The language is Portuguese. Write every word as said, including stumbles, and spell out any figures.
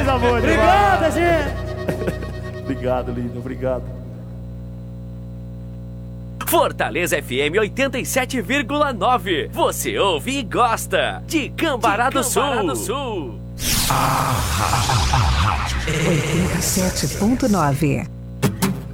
coisa boa demais. Obrigado, gente. Obrigado, lindo, obrigado. Fortaleza F M oitenta e sete vírgula nove. Você ouve e gosta de Cambará do Sul. oitenta e sete ponto nove.